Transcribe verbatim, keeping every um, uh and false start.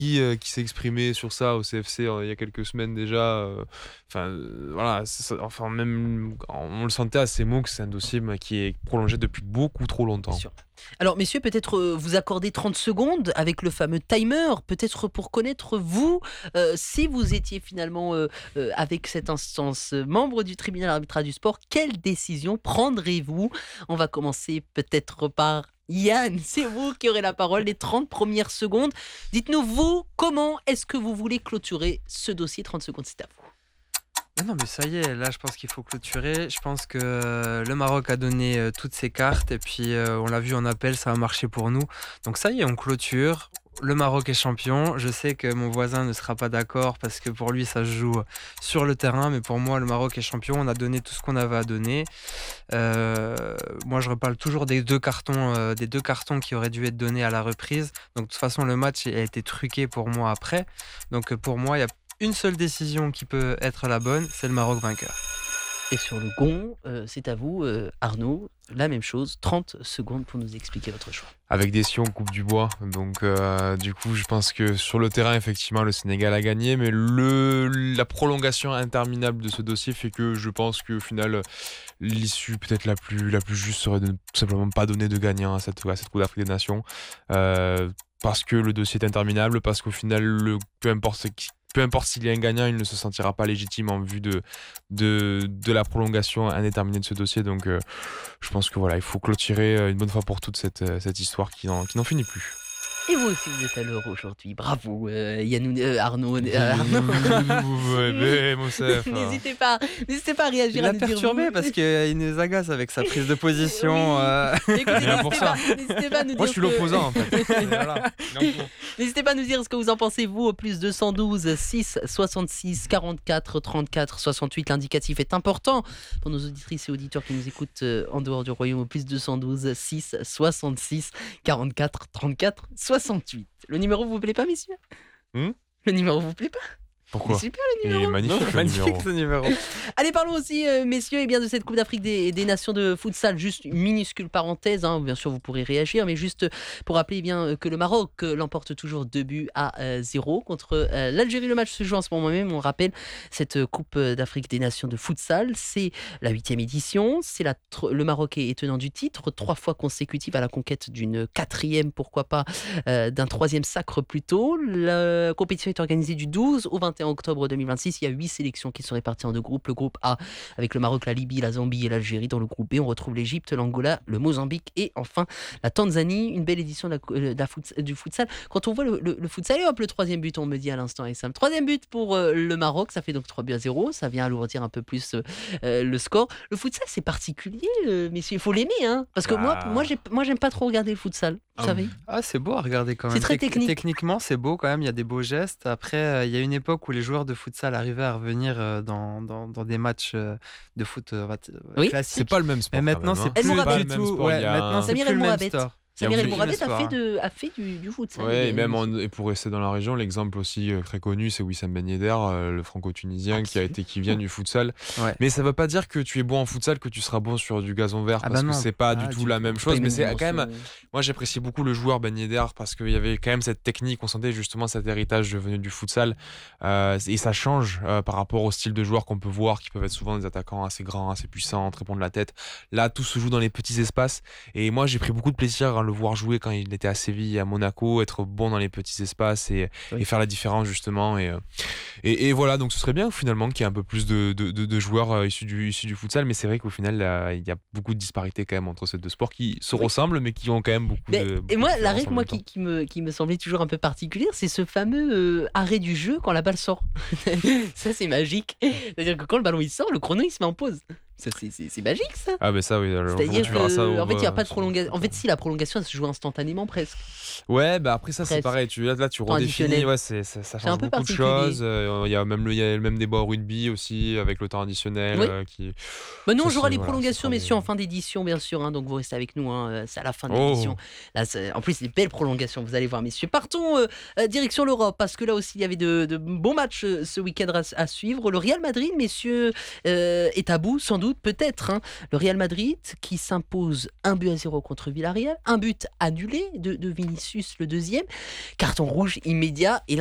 qui, euh, qui s'est exprimé sur ça au C F C euh, il y a quelques semaines déjà. euh, Enfin, euh, voilà, c'est ça- enfin même on le sentait à ces mots que c'est un dossier bah, qui est prolongé depuis beaucoup trop Bien longtemps. sûr. Alors, messieurs, peut-être euh, vous accorder trente secondes avec le fameux timer, peut-être pour connaître, vous, euh, si vous étiez finalement euh, euh, avec cette instance euh, membre du tribunal arbitral du sport, quelle décision prendrez-vous? On va commencer peut-être par Yann, c'est vous qui aurez la parole, les trente premières secondes. Dites-nous, vous, comment est-ce que vous voulez clôturer ce dossier? Trente secondes, c'est à vous. Mais non, mais ça y est, là, je pense qu'il faut clôturer. Je pense que euh, le Maroc a donné euh, toutes ses cartes et puis euh, on l'a vu en appel, ça a marché pour nous. Donc ça y est, on clôture. Le Maroc est champion. Je sais que mon voisin ne sera pas d'accord parce que pour lui, ça se joue sur le terrain. Mais pour moi, le Maroc est champion. On a donné tout ce qu'on avait à donner. Euh, moi, je reparle toujours des deux cartons, euh, des deux cartons qui auraient dû être donnés à la reprise. Donc de toute façon, le match a été truqué pour moi après. Donc euh, pour moi, il y a une seule décision qui peut être la bonne, c'est le Maroc vainqueur. Et sur le gong, euh, c'est à vous, euh, Arnaud, la même chose, trente secondes pour nous expliquer votre choix. Avec des sions, on coupe du bois. Donc, euh, du coup, je pense que sur le terrain, effectivement, le Sénégal a gagné. Mais le, la prolongation interminable de ce dossier fait que je pense qu'au final, l'issue peut-être la plus, la plus juste serait de ne tout simplement pas donner de gagnant à cette, à cette Coupe d'Afrique des Nations. Euh, parce que le dossier est interminable, parce qu'au final, le, peu importe qui peu importe s'il y a un gagnant, il ne se sentira pas légitime en vue de, de, de la prolongation indéterminée de ce dossier. Donc euh, je pense que voilà, il faut clôturer une bonne fois pour toutes cette, cette histoire qui n'en, qui n'en finit plus. Et vous aussi, vous êtes à l'heure aujourd'hui. Bravo, euh, Yannou, euh, Arnaud. Euh, Arnaud. n'hésitez pas, n'hésitez pas à réagir. Il à a nous perturbé dire parce qu'il nous agace avec sa prise de position. Oui. euh. Écoutez, Il est là pour n'hésitez ça. pas, n'hésitez pas à nous Moi, dire je suis que- l'opposant en fait. Voilà. N'hésitez pas à nous dire ce que vous en pensez, vous, au plus deux cent douze, six, soixante-six, quarante-quatre, trente-quatre, soixante-huit. L'indicatif est important pour nos auditrices et auditeurs qui nous écoutent euh, en dehors du royaume, au plus deux cent douze, six, soixante-six, quarante-quatre, trente-quatre, soixante-huit. Le numéro vous plaît pas, messieurs? Hmm Le numéro vous plaît pas? Pourquoi? C'est super le Il numéro. est magnifique, Non, le magnifique numéro. ce numéro. Allez, parlons aussi, euh, messieurs, et bien de cette Coupe d'Afrique des, des Nations de futsal. Juste une minuscule parenthèse, hein, bien sûr, vous pourrez réagir, mais juste pour rappeler eh bien que le Maroc euh, l'emporte toujours deux buts à euh, zéro contre euh, l'Algérie. Le match se joue en ce moment même. On rappelle cette euh, Coupe d'Afrique des Nations de futsal, c'est la huitième édition. C'est la tr- le Maroc est tenant du titre, trois fois consécutive à la conquête d'une quatrième, pourquoi pas, euh, d'un troisième sacre plutôt. La compétition est organisée du douze au vingt et un octobre deux mille vingt-six. Il y a huit sélections qui sont réparties en deux groupes. Le groupe A avec le Maroc, la Libye, la Zambie et l'Algérie. Dans le groupe B, on retrouve l'Égypte, l'Angola, le Mozambique et enfin la Tanzanie. Une belle édition de la, de la foot, du futsal. Quand on voit le, le, le futsal, et hop, le troisième but, on me dit à l'instant, et Sam. Troisième but pour euh, le Maroc, ça fait donc trois buts à zéro. Ça vient alourdir un peu plus euh, euh, le score. Le futsal, c'est particulier, euh, messieurs. Il faut l'aimer, hein. Parce que Bah. moi, moi, j'ai, moi, j'aime pas trop regarder le futsal. Vous Ah, savez. Ah, c'est beau à regarder quand même. C'est très technique. Techniquement, c'est beau quand même. Il y a des beaux gestes. Après, euh, il y a une époque où les joueurs de futsal arrivaient à revenir euh, dans, dans, dans des matchs euh, de foot euh, Oui. classiques. C'est pas le même sport. Mais maintenant, quand même, c'est hein. El plus Mourabet. du Pas le même tout. sport, Ouais, il y a maintenant, un- c'est Samir plus El le même Mourabet. sport. Samir Il y El a Mourabet beaucoup- a fait, de, a fait du, du futsal. Ouais, et Il- même en- et pour rester dans la région, l'exemple aussi euh, très connu, c'est Wissam Ben Yedder, euh, le franco-tunisien qui a été qui vient du futsal. Ouais. Mais ça veut pas dire que tu es bon en futsal que tu seras bon sur du gazon vert Ah parce bah que non. c'est pas Ah, du du tout la tout. même Pas chose. une Mais c'est quand dimension. même, moi j'apprécie beaucoup le joueur Ben Yedder parce qu'il y avait quand même cette technique, on sentait justement cet héritage venu du futsal euh, et ça change euh, par rapport au style de joueurs qu'on peut voir qui peuvent être souvent des attaquants assez grands, assez puissants, très bons de la tête. Là, tout se joue dans les petits espaces et moi j'ai pris beaucoup de plaisir à le voir jouer quand il était à Séville et à Monaco, être bon dans les petits espaces et, Oui. et faire la différence justement et, euh, et, et voilà, donc ce serait bien finalement qu'il y ait un peu plus de, de, de, de joueurs euh, issus, du, issus du futsal, mais c'est vrai qu'au final euh, il y a beaucoup de disparités quand même entre ces deux sports qui se Oui. ressemblent mais qui ont quand même beaucoup Mais- de beaucoup et moi, de la différences règle en moi, même temps. qui, qui, me, qui me semblait toujours un peu particulière, c'est ce fameux euh, arrêt du jeu quand la balle sort. Ça, c'est magique. C'est-à-dire que quand le ballon il sort, le chrono il se met en pause. Ça, c'est, c'est, c'est magique, ça. Ah ben ça oui, alors, C'est-à-dire tu verras ça au- qu'en fait, il n'y a pas de sur- prolongation. En fait, si la prolongation, elle se joue instantanément presque. Ouais, bah après ça c'est Presque. pareil, tu, là, là tu Temps redéfinis, additionnel. ouais, c'est, ça, ça C'est un change peu beaucoup de particulier. choses, euh, il y a même le, il y a le même débat au rugby aussi avec le temps additionnel Oui. euh, qui... Bah nous, Ça, on jouera c'est- les voilà, prolongations, c'est pas messieurs, des- en fin d'édition, bien sûr. Hein, donc, vous restez avec nous. Hein, euh, c'est à la fin de Oh. l'édition. Là, c'est- en plus, c'est des belles prolongations, vous allez voir, messieurs. Partons euh, euh, direction l'Europe, parce que là aussi, il y avait de, de bons matchs euh, ce week-end à, à suivre. Le Real Madrid, messieurs, euh, est à bout, sans doute. doute, peut-être. Hein. Le Real Madrid qui s'impose un but à zéro contre Villarreal, un but annulé de, de Vinicius, le deuxième, carton rouge immédiat. Et